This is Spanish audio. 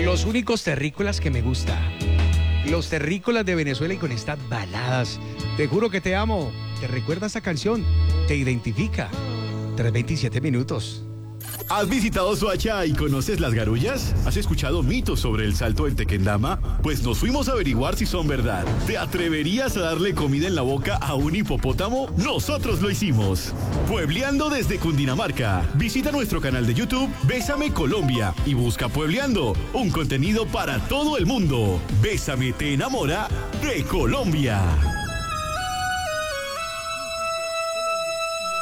Los únicos terrícolas que me gusta. Los terrícolas de Venezuela y con estas baladas. Te juro que te amo. ¿Te recuerda esa canción? ¿Te identifica? 3:27 minutos. ¿Has visitado Soacha y conoces las garullas? ¿Has escuchado mitos sobre el salto del Tequendama? Pues nos fuimos a averiguar si son verdad. ¿Te atreverías a darle comida en la boca a un hipopótamo? Nosotros lo hicimos. Puebleando desde Cundinamarca. Visita nuestro canal de YouTube Bésame Colombia y busca Puebleando, un contenido para todo el mundo. Bésame te enamora de Colombia.